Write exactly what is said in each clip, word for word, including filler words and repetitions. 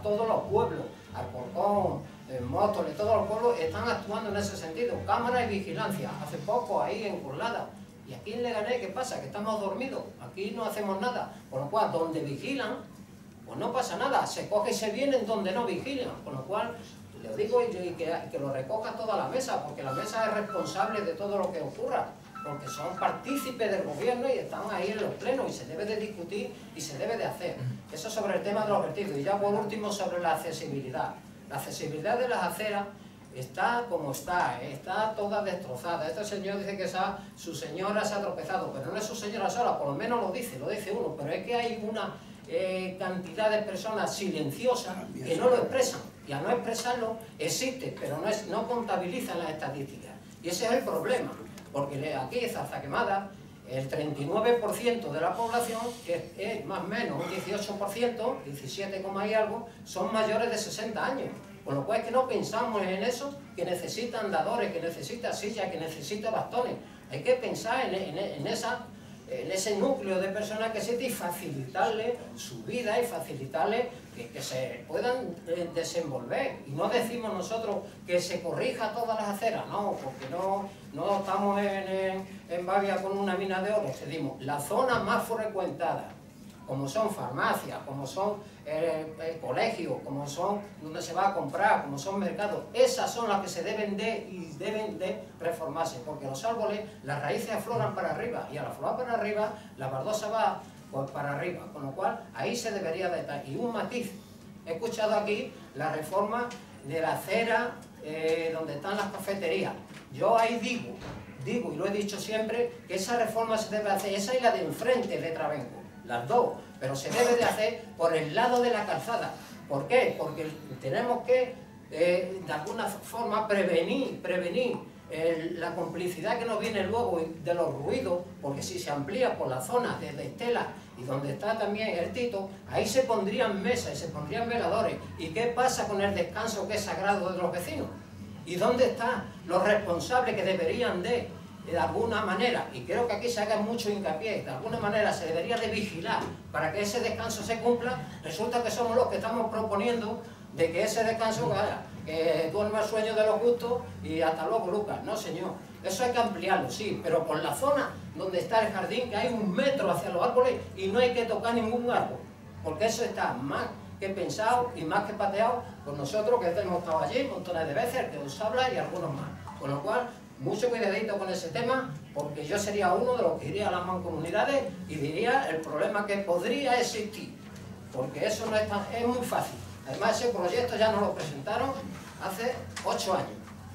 todos los pueblos, Alcorcón, Móstoles, todos los pueblos están actuando en ese sentido. Cámara y vigilancia, hace poco ahí en Curlada. Y aquí en Leganés, ¿qué pasa? Que estamos dormidos, aquí no hacemos nada. Con lo cual, donde vigilan, pues no pasa nada, se coge y se vienen donde no vigilan. Con lo cual, le digo y que, que lo recoja toda la mesa, porque la mesa es responsable de todo lo que ocurra, porque son partícipes del gobierno y están ahí en los plenos y se debe de discutir y se debe de hacer. Eso sobre el tema de los vertidos. Y ya por último sobre la accesibilidad. La accesibilidad de las aceras está como está, ¿eh? Está toda destrozada. Este señor dice que esa, su señora se ha tropezado, pero no es su señora sola, por lo menos lo dice, lo dice uno, pero es que hay una eh, cantidad de personas silenciosas que no lo expresan, y al no expresarlo existe, pero no, es, no contabilizan las estadísticas, y ese es el problema, porque aquí en Zarzaquemada el treinta y nueve por ciento de la población, que es más o menos un dieciocho por ciento, diecisiete, y algo, son mayores de sesenta años. Con lo cual es que no pensamos en eso, que necesita andadores, que necesita sillas, que necesita bastones. Hay que pensar en, en, en, esa, en ese núcleo de personas que existe y facilitarle su vida y facilitarle que, que se puedan eh, desenvolver. Y no decimos nosotros que se corrija todas las aceras, no, porque no, no estamos en, en, en Bavia con una mina de oro. Decimos, las zonas más frecuentadas, como son farmacias, como son eh, eh, colegios, como son donde se va a comprar, como son mercados, esas son las que se deben de y deben de reformarse, porque los árboles, las raíces afloran para arriba, y al aflorar para arriba, la baldosa va pues, para arriba, con lo cual ahí se debería de estar. Y un matiz, he escuchado aquí la reforma de la acera eh, donde están las cafeterías. Yo ahí digo, digo, y lo he dicho siempre, que esa reforma se debe hacer, esa y la de enfrente de Trabenco, las dos, pero se debe de hacer por el lado de la calzada. ¿Por qué? Porque tenemos que, eh, de alguna forma, prevenir, prevenir el, la complicidad que nos viene luego de los ruidos, porque si se amplía por la zona desde Estela y donde está también el Tito, ahí se pondrían mesas y se pondrían veladores. ¿Y qué pasa con el descanso que es sagrado de los vecinos? ¿Y dónde están los responsables que deberían de, de alguna manera, y creo que aquí se haga mucho hincapié, de alguna manera se debería de vigilar para que ese descanso se cumpla? Resulta que somos los que estamos proponiendo de que ese descanso vaya, que duerma el sueño de los justos y hasta luego, Lucas. No, señor, eso hay que ampliarlo, sí, pero por la zona donde está el jardín, que hay un metro hacia los árboles y no hay que tocar ningún árbol, porque eso está más que pensado y más que pateado por nosotros, que hemos estado allí montones de veces, el que os habla y algunos más. Con lo cual, mucho cuidadito con ese tema, porque yo sería uno de los que iría a las mancomunidades y diría el problema que podría existir, porque eso no es tan, es muy fácil. Además, ese proyecto ya nos lo presentaron hace ocho años,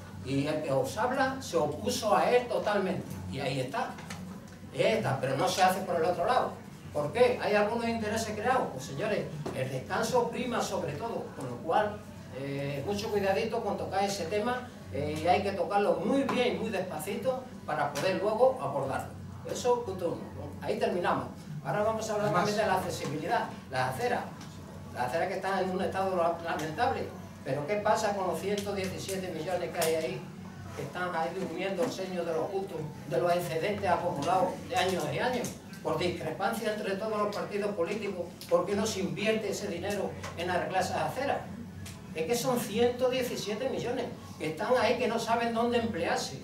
y el que os habla se opuso a él totalmente, y ahí está, ahí está, pero no se hace por el otro lado. ¿Por qué? ¿Hay algunos intereses creados? Pues señores, el descanso prima sobre todo, con lo cual, eh, mucho cuidadito con tocar ese tema, eh, y hay que tocarlo muy bien, muy despacito, para poder luego abordarlo. Eso, punto uno. Ahí terminamos. Ahora vamos a hablar Además, también de la accesibilidad, las aceras. Las aceras que están en un estado lamentable. Pero ¿qué pasa con los ciento diecisiete millones que hay ahí, que están ahí durmiendo el sueño de los justos, de los excedentes acumulados de años y años? Por discrepancia entre todos los partidos políticos, ¿por qué no se invierte ese dinero en arreglar esas aceras? Es que son ciento diecisiete millones que están ahí, que no saben dónde emplearse.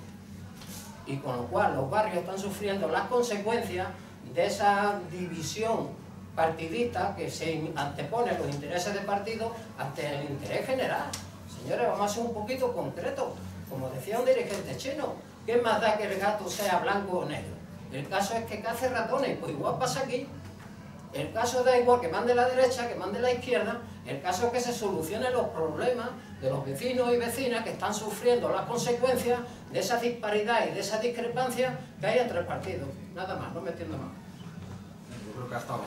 Y con lo cual los barrios están sufriendo las consecuencias de esa división partidista que se antepone los intereses de partido ante el interés general. Señores, vamos a ser un poquito concretos. Como decía un dirigente chino, ¿qué más da que el gato sea blanco o negro? El caso es que cace ratones, pues igual pasa aquí. El caso da igual que mande la derecha, que mande la izquierda, el caso es que se solucionen los problemas de los vecinos y vecinas que están sufriendo las consecuencias de esa disparidad y de esa discrepancia que hay entre partidos. Nada más, no me entiendo más. Yo creo que ha estado.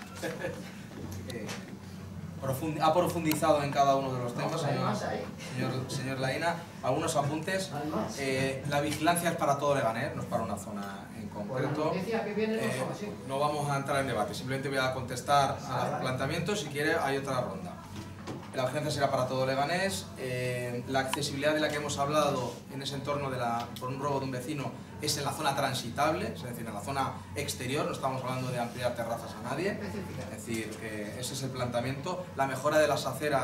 eh, profund ha profundizado en cada uno de los temas, señor, señor, señor Laína. Algunos apuntes. Eh, la vigilancia es para todo Leganés, no es para una zona en concreto. Eh, no vamos a entrar en debate, simplemente voy a contestar a los planteamientos. Si quiere, hay otra ronda. La urgencia será para todo Leganés. Eh, la accesibilidad de la que hemos hablado en ese entorno de la, por un robo de un vecino es en la zona transitable, es decir, en la zona exterior, no estamos hablando de ampliar terrazas a nadie. Es decir, que ese es el planteamiento. La mejora de las aceras